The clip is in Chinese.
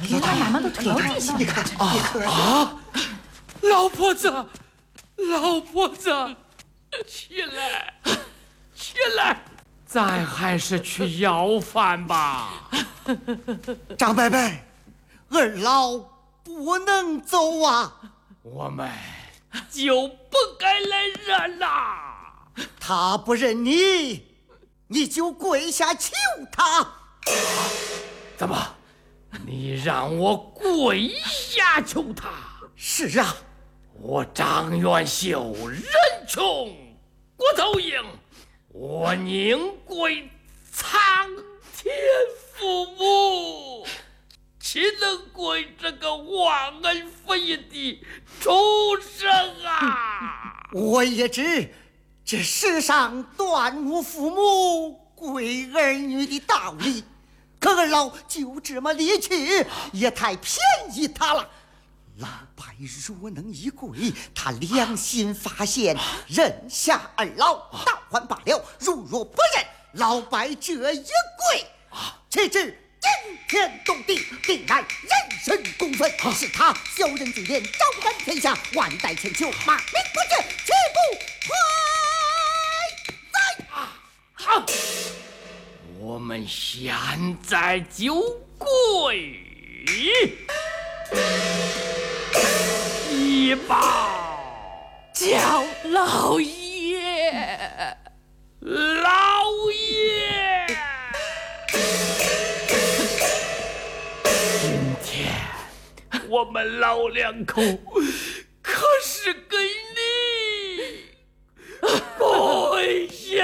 给他慢慢的推进行。 你看啊！老婆子，老婆子，起来，起来，咱还是去要饭吧。 张伯伯，二老不能走啊！ 我们就不该来认啦。 他不认你，你就跪下求他。 怎么？你让我跪下求他？ 是啊， 我张元秀人穷骨头硬，我宁跪苍天父母，岂能跪这个忘恩负义的畜生啊！ 我也知这世上断无父母跪儿女的道理，可二老就这么离去，也太便宜他了。老伯若能一跪，他良心发现，认下二老，倒还罢了；若不认，老伯这一跪，岂知惊天动地，定乃人神共愤，是他小人嘴脸，招干天下，万代千秋，骂名不绝，岂不快哉？ 我们现在就跪一报叫老爷， 老爷，今天我们老两口